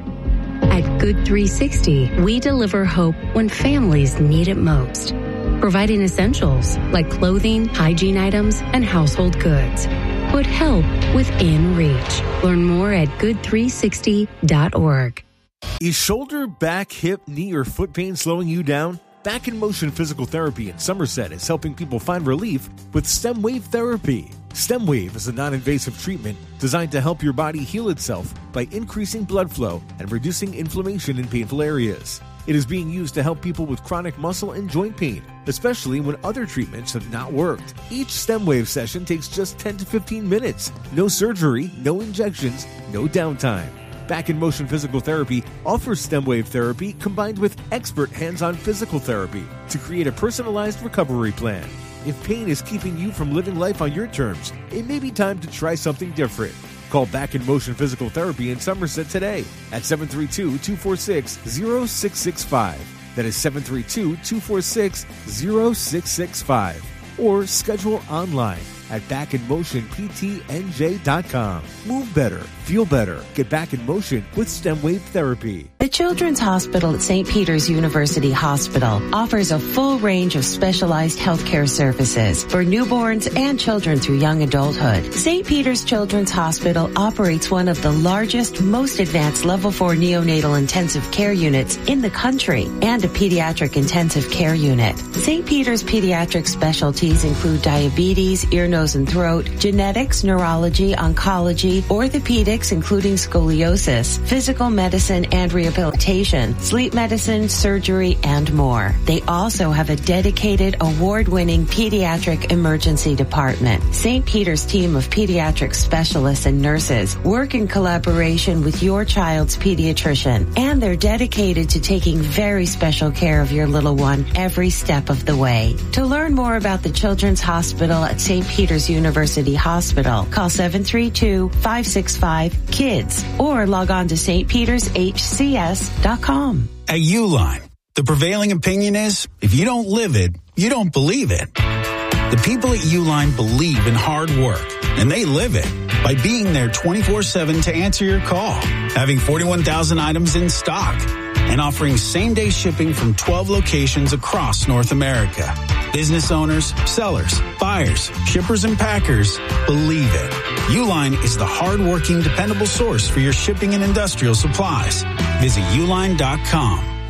At Good three sixty, we deliver hope when families need it most, providing essentials like clothing, hygiene items, and household goods. Put help within reach. Learn more at good three sixty dot org. Is shoulder, back, hip, knee, or foot pain slowing you down? Back in Motion Physical Therapy in Somerset is helping people find relief with STEM Wave Therapy. STEM Wave is a non-invasive treatment designed to help your body heal itself by increasing blood flow and reducing inflammation in painful areas. It is being used to help people with chronic muscle and joint pain, especially when other treatments have not worked. Each STEM Wave session takes just ten to fifteen minutes. No surgery, no injections, no downtime. Back in Motion Physical Therapy offers STEM Wave Therapy combined with expert hands-on physical therapy to create a personalized recovery plan. If pain is keeping you from living life on your terms, it may be time to try something different. Call Back in Motion Physical Therapy in Somerset today at seven three two, two four six, zero six six five. That is seven three two, two four six, zero six six five. Or schedule online at back in motion p t n j dot com. Move better, feel better, get back in motion with STEM Wave Therapy. The Children's Hospital at Saint Peter's University Hospital offers a full range of specialized healthcare services for newborns and children through young adulthood. Saint Peter's Children's Hospital operates one of the largest, most advanced level four neonatal intensive care units in the country and a pediatric intensive care unit. Saint Peter's pediatric specialties include diabetes, ear, nose, and throat, genetics, neurology, oncology, orthopedics, including scoliosis, physical medicine and rehabilitation, sleep medicine, surgery, and more. They also have a dedicated, award-winning pediatric emergency department. Saint Peter's team of pediatric specialists and nurses work in collaboration with your child's pediatrician, and they're dedicated to taking very special care of your little one every step of the way. To learn more about the Children's Hospital at Saint Peter's University Hospital, call seven three two, five six five, KIDS or log on to s t peters h c s dot com. At Uline, the prevailing opinion is if you don't live it, you don't believe it. The people at Uline believe in hard work, and they live it by being there twenty-four seven to answer your call, having forty-one thousand items in stock, and offering same-day shipping from twelve locations across North America. Business owners, sellers, buyers, shippers, and packers believe it. Uline is the hard-working, dependable source for your shipping and industrial supplies. Visit uline dot com.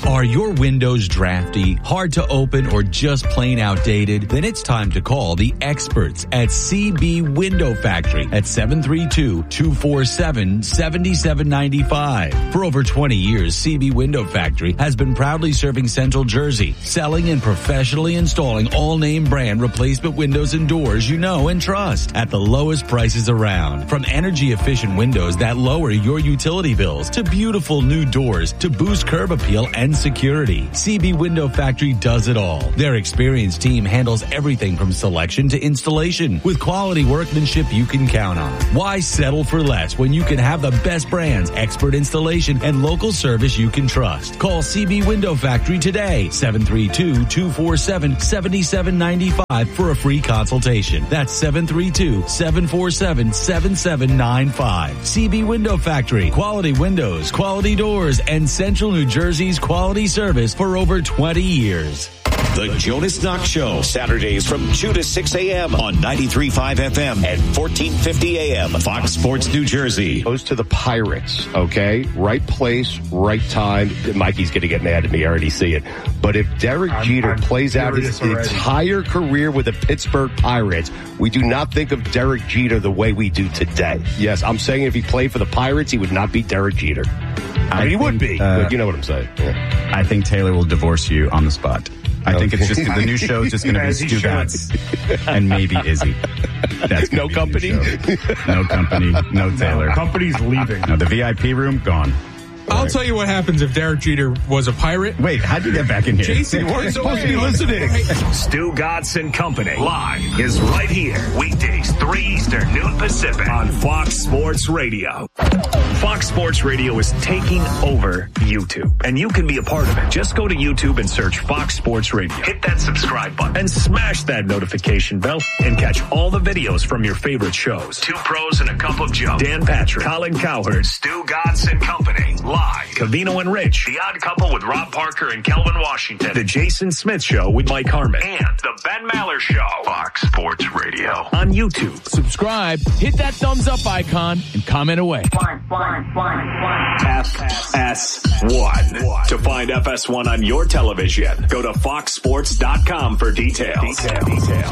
Are your windows drafty, hard to open, or just plain outdated? Then it's time to call the experts at C B Window Factory at seven three two, two four seven, seven seven nine five. For over twenty years, C B Window Factory has been proudly serving Central Jersey, selling and professionally installing all name brand replacement windows and doors you know and trust at the lowest prices around. From energy efficient windows that lower your utility bills to beautiful new doors to boost curb appeal and security, C B Window Factory does it all. Their experienced team handles everything from selection to installation with quality workmanship you can count on. Why settle for less when you can have the best brands, expert installation, and local service you can trust? Call C B Window Factory today, seven three two, two four seven, seven seven nine five for a free consultation. That's seven three two, seven four seven, seven seven nine five. C B Window Factory. Quality windows, quality doors, and Central New Jersey's quality service for over twenty years. The Jonas Knox Show, Saturdays from two to six a.m. on ninety-three point five F M and fourteen fifty A M. Fox Sports New Jersey. Goes to the Pirates, okay? Right place, right time. Mikey's going to get mad at me. I already see it. But if Derek I'm, Jeter I'm plays out his already. entire career with the Pittsburgh Pirates, we do not think of Derek Jeter the way we do today. Yes, I'm saying if he played for the Pirates, he would not be Derek Jeter. I, I mean, he think, would be, uh, but you know what I'm saying. Yeah. I think Taylor will divorce you on the spot. I okay. think it's just the new show is just going to be Stu Gatz and maybe Izzy. That's no company, no company, no Taylor. No, company's leaving. No, the V I P room gone. I'll tell you what happens if Derek Jeter was a Pirate. Wait, how'd you get back in here? Jason, you weren't supposed to be listening. Stu Gatz and Company live is right here. Weekdays, three Eastern, noon Pacific on Fox Sports Radio. Fox Sports Radio is taking over YouTube, and you can be a part of it. Just go to YouTube and search Fox Sports Radio. Hit that subscribe button and smash that notification bell and catch all the videos from your favorite shows. Two Pros and a Cup of Joe. Dan Patrick, Colin Cowherd, Stu Gatz and Company. Live. Covino and Rich. The Odd Couple with Rob Parker and Kelvin Washington. The Jason Smith Show with Mike Harmon. And the Ben Maller Show. Fox Sports Radio. On YouTube. Subscribe, hit that thumbs up icon, and comment away. Fine, fine, fine, fine. F S one. To find F S one on your television, go to fox sports dot com for details. Detail. Detail.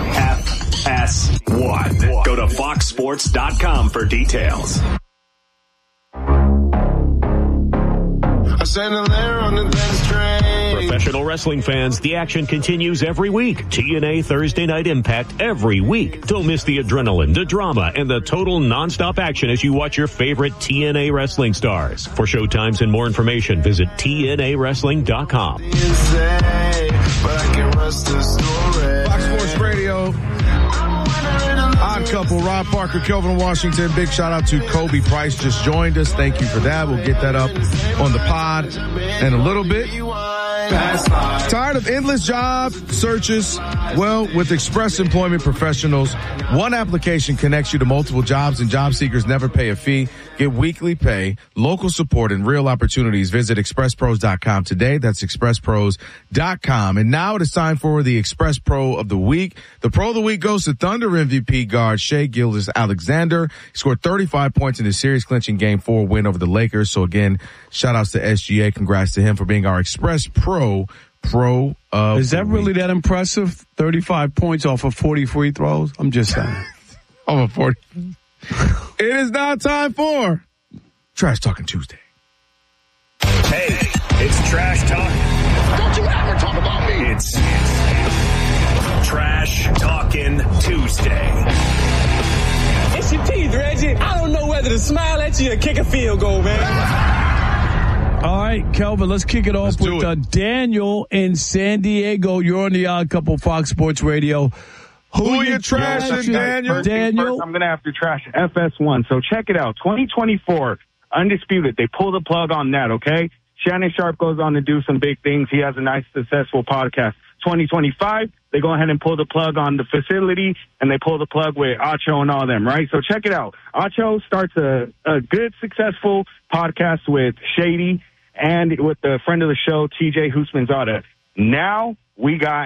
F S one. Go to fox sports dot com for details. Professional wrestling fans, the action continues every week. T N A Thursday Night Impact every week. Don't miss the adrenaline, the drama, and the total nonstop action as you watch your favorite T N A wrestling stars. For showtimes and more information, visit T N A wrestling dot com. Fox Sports Radio. Odd Couple, Rob Parker, Kelvin Washington. Big shout out to Kobe Price, just joined us. Thank you for that. We'll get that up on the pod in a little bit. Tired of endless job searches? Well, with Express Employment Professionals, one application connects you to multiple jobs, and job seekers never pay a fee. Get weekly pay, local support, and real opportunities. Visit express pros dot com today. That's express pros dot com. And now it is time for the Express Pro of the Week. The Pro of the Week goes to Thunder M V P guard Shai Gilgeous-Alexander. He scored thirty-five points in the series-clinching Game four win over the Lakers. So, again, shout-outs to S G A. Congrats to him for being our Express Pro Pro of Is that the really week. that impressive? thirty-five points off of forty free throws? I'm just saying. Off of forty. It is now time for Trash Talking Tuesday. Hey, it's Trash Talk. Don't you ever talk about me. It's, it's Trash Talking Tuesday. It's your teeth, Reggie. I don't know whether to smile at you or kick a field goal, man. All right, Kelvin, let's kick it off let's with uh, Daniel in San Diego. You're on the Odd Couple Fox Sports Radio. Who, Who are you trashing, Daniel? First Daniel? First, I'm going to have to trash F S one. So check it out. twenty twenty-four, Undisputed. They pull the plug on that, okay? Shannon Sharp goes on to do some big things. He has a nice, successful podcast. twenty twenty-five, they go ahead and pull the plug on the facility, and they pull the plug with Acho and all them, right? So check it out. Acho starts a, a good, successful podcast with Shady and with the friend of the show, T J Husmanzada. Now we got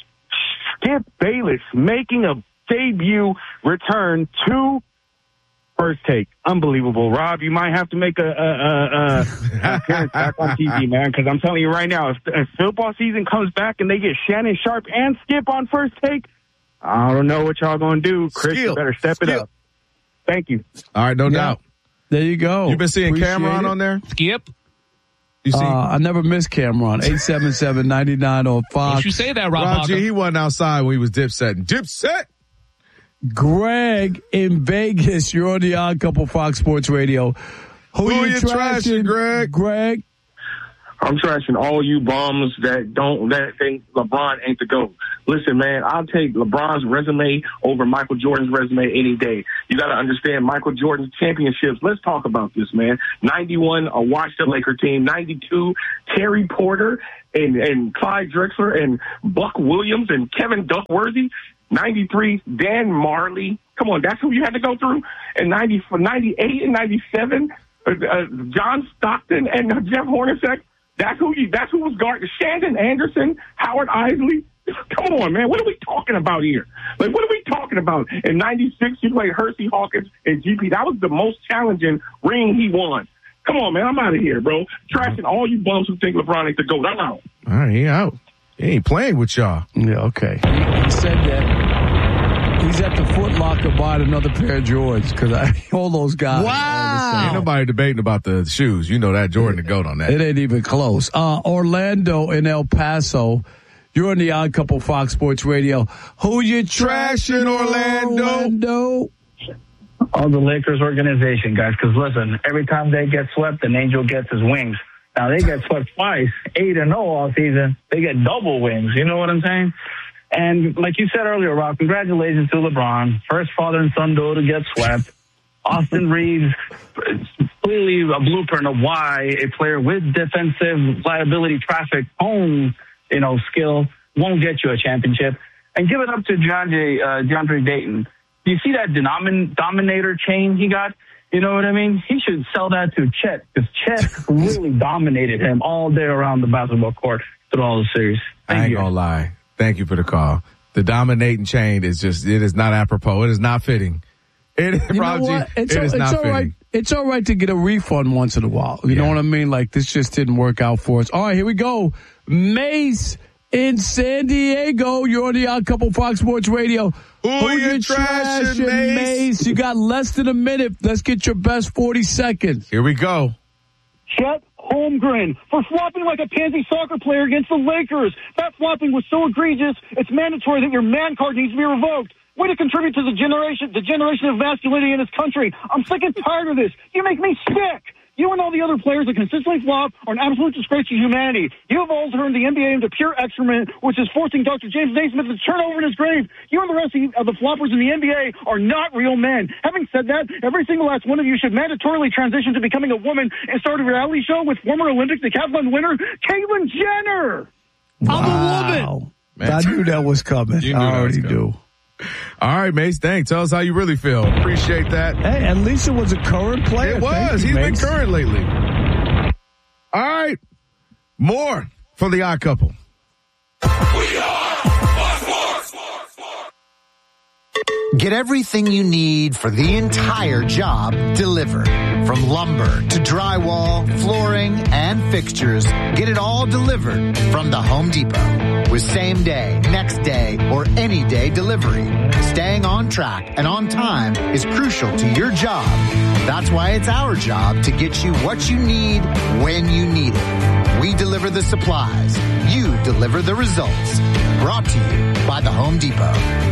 Skip Bayless making a debut return to First Take. Unbelievable. Rob, you might have to make a, a, a, a appearance back on T V, man, because I'm telling you right now, if, if football season comes back and they get Shannon Sharp and Skip on First Take, I don't know what y'all going to do. Chris, Skill. You better step Skip. it up. Thank you. All right, no yeah. doubt. There you go. You've been seeing Appreciate Cameron it. on there? Skip. You see? Uh, I never missed Cameron. eight seven seven, nine nine on Fox. Don't you say that, Rob Rob G, he wasn't outside when he was dipsetting. Dipset! Greg in Vegas, you're on the Odd Couple Fox Sports Radio. Who, Who you you trashing, trashing, Greg? Greg? I'm trashing all you bums that don't that think LeBron ain't the GOAT. Listen, man, I'll take LeBron's resume over Michael Jordan's resume any day. You got to understand Michael Jordan's championships. Let's talk about this, man. ninety-one, a Washington Laker team. ninety-two, Terry Porter and, and Clyde Drexler and Buck Williams and Kevin Duckworthy. ninety-three, Dan Marley. Come on, that's who you had to go through. And ninety, ninety-eight and ninety-seven, uh, uh, John Stockton and uh, Jeff Hornacek. That's who you. That's who was guarding. Shandon Anderson, Howard Isley. Come on, man. What are we talking about here? Like, what are we talking about? In ninety-six, you played Hersey Hawkins and G P. That was the most challenging ring he won. Come on, man. I'm out of here, bro. Trashing all you bums who think LeBron ain't the GOAT. I'm out. All right, he out. He ain't playing with y'all. Yeah, okay. He said that. He's at the Foot Locker buying another pair of Jordans because all those guys. Wow. Ain't nobody debating about the shoes. You know that Jordan the GOAT on that. It ain't even close. Uh, Orlando and El Paso. You're on the Odd Couple Fox Sports Radio. Who you trashing, Orlando? Orlando? All the Lakers organization, guys, because listen, every time they get swept, an angel gets his wings. Now, they get swept twice, eight and oh all season. They get double wings. You know what I'm saying? And like you said earlier, Rob, congratulations to LeBron. First father and son duo to get swept. Austin Reeves, clearly a blueprint of why a player with defensive liability traffic home, you know, skill won't get you a championship. And give it up to DeAndre, uh, DeAndre Dayton. Do you see that denomin- Dominator chain he got? You know what I mean? He should sell that to Chet, because Chet really dominated him all day around the basketball court through all the series. Thank I ain't you. gonna lie. Thank you for the call. The dominating chain is just, it is not apropos. It is not fitting. It, You Rob know G, what? It's, it all, is it's not all fitting. right. It's all right to get a refund once in a while. You Yeah. know what I mean? Like, this just didn't work out for us. All right, here we go. Mace in San Diego. You're on the Odd Couple Fox Sports Radio. Who, Who you trashing, Mace? Mace? You got less than a minute. Let's get your best forty seconds. Here we go. Chet Holmgren for flopping like a pansy soccer player against the Lakers. That flopping was so egregious, it's mandatory that your man card needs to be revoked. Way to contribute to the generation, the generation of masculinity in this country. I'm sick and tired of this. You make me sick. You and all the other players that consistently flop are an absolute disgrace to humanity. You have all turned the N B A into pure excrement, which is forcing Doctor James Naismith to turn over in his grave. You and the rest of the floppers in the N B A are not real men. Having said that, every single last one of you should mandatorily transition to becoming a woman and start a reality show with former Olympic decathlon winner Caitlyn Jenner. I'm a woman. Man. I knew that was coming. You knew I that was already coming. do. All right, Mace. Thanks. Tell us how you really feel. Appreciate that. Hey, at least it was a current player. It was. Thank He's you, been Mace. current lately. All right. More for the Odd Couple. Get everything you need for the entire job delivered. From lumber to drywall, flooring, and fixtures, get it all delivered from the Home Depot. With same day, next day, or any day delivery. Staying on track and on time is crucial to your job. That's why it's our job to get you what you need when you need it. We deliver the supplies. You deliver the results. Brought to you by the Home Depot.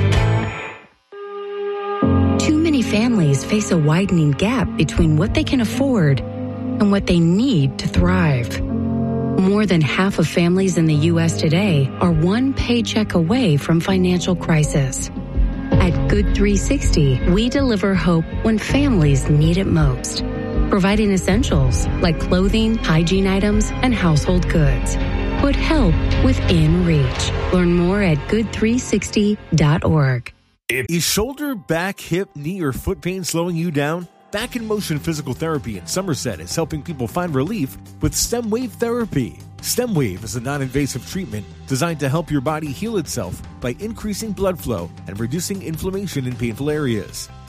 Too many families face a widening gap between what they can afford and what they need to thrive. More than half of families in the U S today are one paycheck away from financial crisis. At Good three sixty, we deliver hope when families need it most, providing essentials like clothing, hygiene items, and household goods. Put help within reach. Learn more at good three sixty dot org. Is shoulder, back, hip, knee, or foot pain slowing you down? Back in Motion Physical Therapy in Somerset is helping people find relief with STEM Wave Therapy. STEM Wave is a non-invasive treatment designed to help your body heal itself by increasing blood flow and reducing inflammation in painful areas.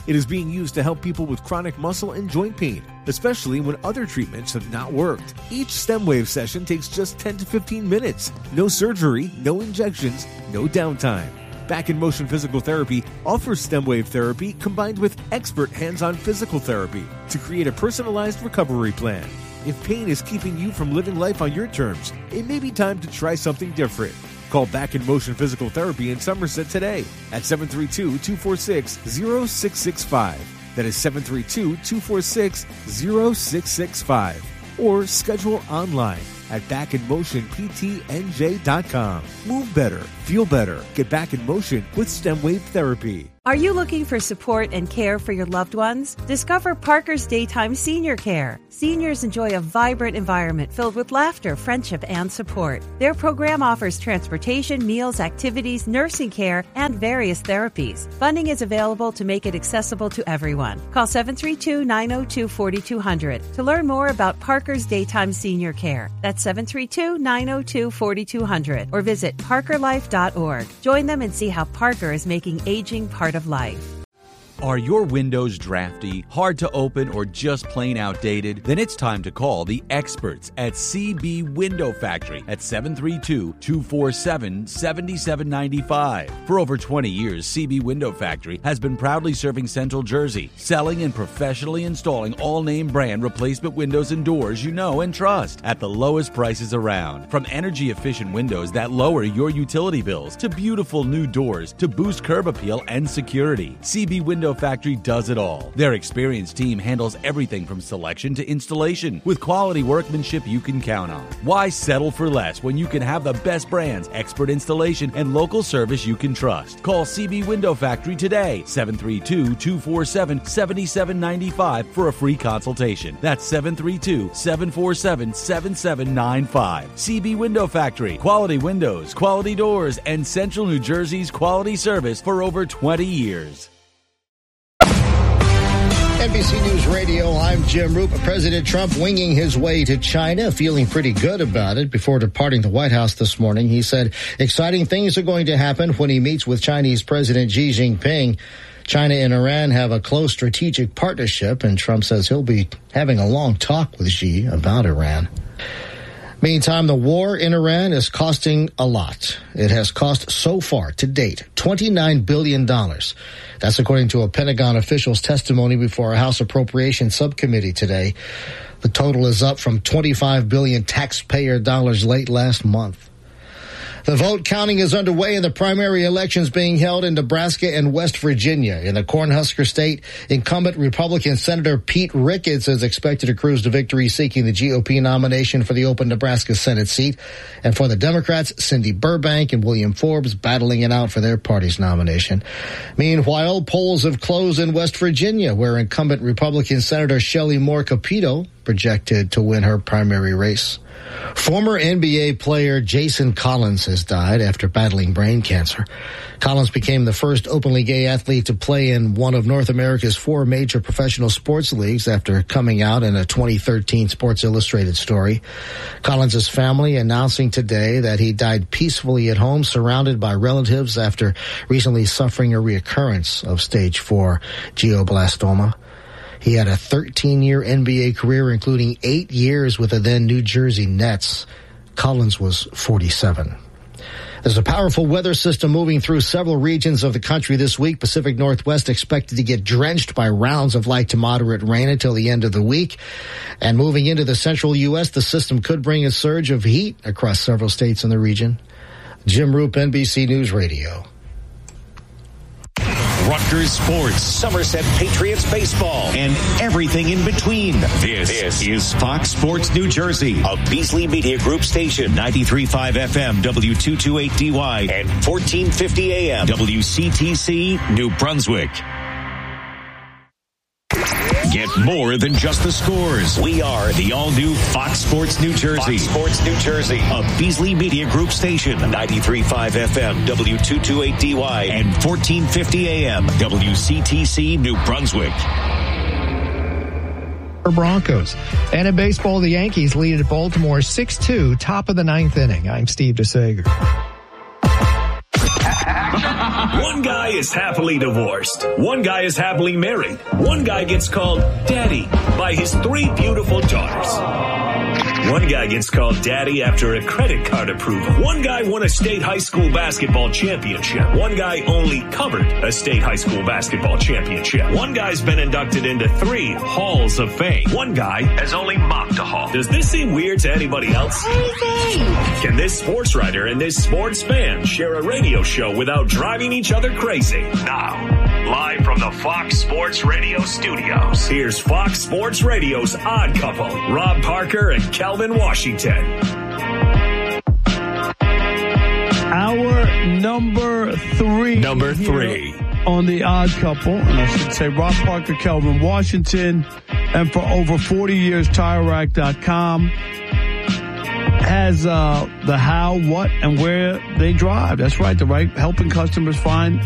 It is being used to help people with chronic muscle and joint pain, especially when other treatments have not worked. Each StemWave session takes just ten to fifteen minutes. No surgery, no injections, no downtime. Back in Motion Physical Therapy offers StemWave therapy combined with expert hands-on physical therapy to create a personalized recovery plan. If pain is keeping you from living life on your terms, it may be time to try something different. Call Back in Motion Physical Therapy in Somerset today at seven three two, two four six, zero six six five. That is seven three two, two four six, zero six six five. Or schedule online at back in motion p t n j dot com. Move better, feel better, get back in motion with StemWave Therapy. Are you looking for support and care for your loved ones? Discover Parker's Daytime Senior Care. Seniors enjoy a vibrant environment filled with laughter, friendship, and support. Their program offers transportation, meals, activities, nursing care, and various therapies. Funding is available to make it accessible to everyone. Call seven three two, nine zero two, four two zero zero to learn more about Parker's Daytime Senior Care. That's seven three two, nine zero two, four two zero zero or visit parker life dot org. Join them and see how Parker is making aging part of life. Are your windows drafty, hard to open, or just plain outdated? Then it's time to call the experts at C B Window Factory at seven three two, two four seven, seven seven nine five. For over twenty years, C B Window Factory has been proudly serving Central Jersey, selling and professionally installing all-name brand replacement windows and doors you know and trust at the lowest prices around. From energy-efficient windows that lower your utility bills to beautiful new doors to boost curb appeal and security, C B Window Factory does it all. Their experienced team handles everything from selection to installation with quality workmanship you can count on. Why settle for less when you can have the best brands, expert installation, and local service you can trust? Call C B Window Factory today, seven three two, two four seven, seven seven nine five for a free consultation. That's seven three two, seven four seven, seven seven nine five. C B Window Factory. Quality windows, quality doors, and Central New Jersey's quality service for over twenty years. N B C News Radio, I'm Jim Roop. President Trump winging his way to China, feeling pretty good about it. Before departing the White House this morning, he said exciting things are going to happen when he meets with Chinese President Xi Jinping. China and Iran have a close strategic partnership, and Trump says he'll be having a long talk with Xi about Iran. Meantime, the war in Iran is costing a lot. It has cost so far to date twenty-nine billion dollars. That's according to a Pentagon official's testimony before a House Appropriations Subcommittee today. The total is up from twenty-five billion dollars taxpayer dollars late last month. The vote counting is underway in the primary elections being held in Nebraska and West Virginia. In the Cornhusker state, incumbent Republican Senator Pete Ricketts is expected to cruise to victory, seeking the G O P nomination for the open Nebraska Senate seat. And for the Democrats, Cindy Burbank and William Forbes battling it out for their party's nomination. Meanwhile, polls have closed in West Virginia, where incumbent Republican Senator Shelley Moore Capito projected to win her primary race. Former N B A player Jason Collins has died after battling brain cancer. Collins became the first openly gay athlete to play in one of North America's four major professional sports leagues after coming out in a twenty thirteen Sports Illustrated story. Collins' family announcing today that he died peacefully at home, surrounded by relatives after recently suffering a reoccurrence of stage four glioblastoma. He had a thirteen-year N B A career, including eight years with the then New Jersey Nets. Collins was forty-seven. There's a powerful weather system moving through several regions of the country this week. Pacific Northwest expected to get drenched by rounds of light to moderate rain until the end of the week. And moving into the central U S, the system could bring a surge of heat across several states in the region. Jim Roop, N B C News Radio. Rutgers Sports, Somerset Patriots baseball, and everything in between. This, this is Fox Sports New Jersey, a Beasley Media Group station, ninety-three point five F M, W two twenty-eight D Y, and fourteen fifty A M, W C T C, New Brunswick. Get more than just the scores. We are the all-new Fox Sports New Jersey. Fox Sports New Jersey, a Beasley Media Group station, ninety-three point five F M, W two twenty-eight D Y, and fourteen fifty A M, W C T C, New Brunswick. Broncos. And in baseball, the Yankees lead at Baltimore six two, top of the ninth inning. I'm Steve DeSager. One guy is happily divorced. One guy is happily married. One guy gets called daddy by his three beautiful daughters. One guy gets called daddy after a credit card approval. One guy won a state high school basketball championship. One guy only covered a state high school basketball championship. One guy's been inducted into three halls of fame. One guy has only mocked a hall. Does this seem weird to anybody else? Crazy. Can this sports writer and this sports fan share a radio show without driving each other crazy? Now, live from the Fox Sports Radio studios, here's Fox Sports Radio's Odd Couple, Rob Parker and Kelvin Washington. Our number three. Number three. On the Odd Couple, and I should say Rob Parker, Kelvin Washington, and for over forty years, Tire Rack dot com has uh, the how, what, and where they drive. That's right, the right, helping customers find